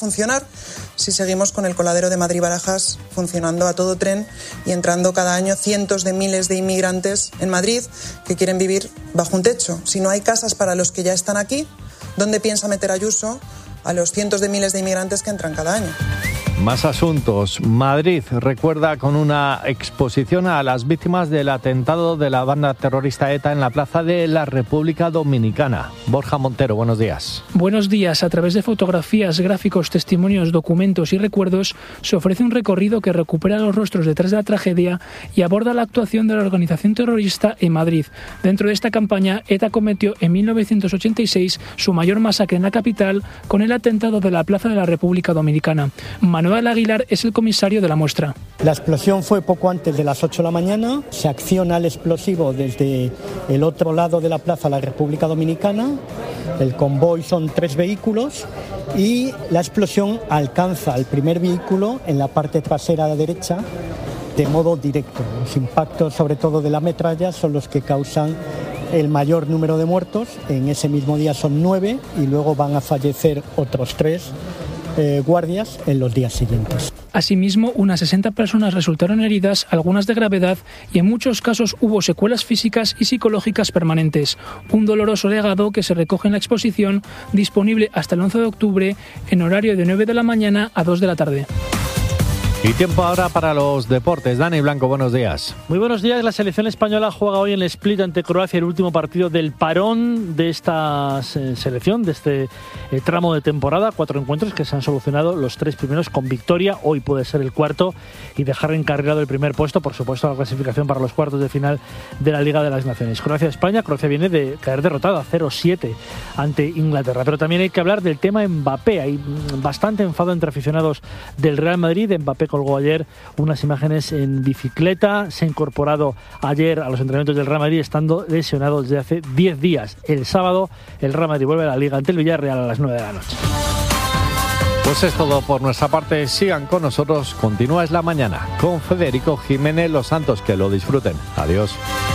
funcionar si seguimos con el coladero de Madrid-Barajas funcionando a todo tren y entrando cada año cientos de miles de inmigrantes en Madrid que quieren vivir bajo un techo. Si no hay casas para los que ya están aquí, ¿dónde piensa meter Ayuso a los cientos de miles de inmigrantes que entran cada año? Más asuntos. Madrid recuerda con una exposición a las víctimas del atentado de la banda terrorista ETA en la Plaza de la República Dominicana. Borja Montero, buenos días. Buenos días. A través de fotografías, gráficos, testimonios, documentos y recuerdos, se ofrece un recorrido que recupera los rostros detrás de la tragedia y aborda la actuación de la organización terrorista en Madrid. Dentro de esta campaña, ETA cometió en 1986 su mayor masacre en la capital con el atentado de la Plaza de la República Dominicana. Manuel Aguilar es el comisario de la muestra. La explosión fue poco antes de las 8 de la mañana. Se acciona el explosivo desde el otro lado de la Plaza de la República Dominicana. El convoy son 3 vehículos y la explosión alcanza al primer vehículo en la parte trasera a la derecha de modo directo. Los impactos, sobre todo de la metralla, son los que causan el mayor número de muertos. En ese mismo día son 9 y luego van a fallecer otros 3 guardias en los días siguientes. Asimismo, unas 60 personas resultaron heridas, algunas de gravedad, y en muchos casos hubo secuelas físicas y psicológicas permanentes. Un doloroso legado que se recoge en la exposición, disponible hasta el 11 de octubre, en horario de 9 de la mañana a 2 de la tarde. Y tiempo ahora para los deportes. Dani Blanco, buenos días. Muy buenos días. La selección española juega hoy en el Split ante Croacia, el último partido del parón de esta selección, de este tramo de temporada. 4 encuentros que se han solucionado los 3 primeros con victoria. Hoy puede ser el cuarto y dejar encarrilado el primer puesto, por supuesto, la clasificación para los cuartos de final de la Liga de las Naciones. Croacia-España. Croacia viene de caer derrotada 0-7 ante Inglaterra. Pero también hay que hablar del tema Mbappé. Hay bastante enfado entre aficionados del Real Madrid. Mbappé colgó ayer unas imágenes en bicicleta. Se ha incorporado ayer a los entrenamientos del Real Madrid estando lesionado desde hace 10 días. El sábado el Real Madrid vuelve a la Liga ante el Villarreal a las 9 de la noche. Pues es todo por nuestra parte. Sigan con nosotros. Continúa Es la Mañana con Federico Jiménez Los Santos. Que lo disfruten. Adiós.